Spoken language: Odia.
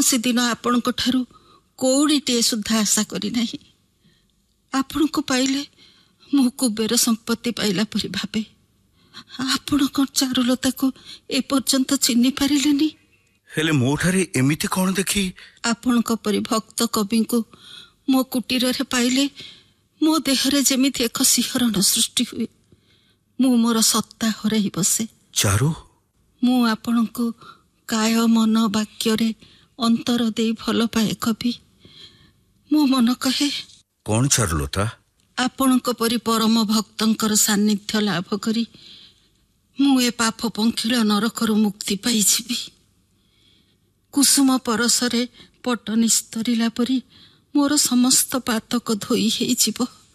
କୌଣସି ଦିନ ଆପଣଙ୍କ ଠାରୁ କଉଡ଼ିଟିଏ ସୁଦ୍ଧା ଆଶା କରିନାହିଁ। ଆପଣଙ୍କୁ ପାଇଲେ ମୁଁ କୁବେର ସମ୍ପତ୍ତି ପାଇଲା ପରି ଭାବେ। ଆପଣ କ'ଣ ଚାରୁଲତାକୁ ଏପର୍ଯ୍ୟନ୍ତ ଚିହ୍ନି ପାରିଲେନି? ହେଲେ ମୋଠାରେ ଏମିତି କ'ଣ ଦେଖି? ଆପଣଙ୍କ ପରି ଭକ୍ତ କବିଙ୍କୁ ମୋ କୁଟୀରରେ ପାଇଲେ ମୋ ଦେହରେ ଯେମିତି ଏକ ଶିହରଣ ସୃଷ୍ଟି ହୁଏ। ମୁଁ ମୋର ସତ୍ତା ହରାଇ ବସେ। ଚାରୁ, ମୁଁ ଆପଣଙ୍କୁ କାୟ ମନ ବାକ୍ୟରେ ଅନ୍ତର ଦେଇ ଭଲ ପାଏ କବି। ମୋ ମନ କହେ, କ'ଣ ଚାରୁଲତା? ଆପଣଙ୍କ ପରି ପରମ ଭକ୍ତଙ୍କର ସାନ୍ନିଧ୍ୟ ଲାଭ କରି ମୁଁ ଏ ପାପ ପଙ୍କିଳ ନରକରୁ ମୁକ୍ତି ପାଇଯିବି। କୁସୁମ ପରଶରେ ପଟ ନିସ୍ତରିଲା ପରି ମୋର ସମସ୍ତ ପାତକ ଧୋଇ ହେଇଯିବ।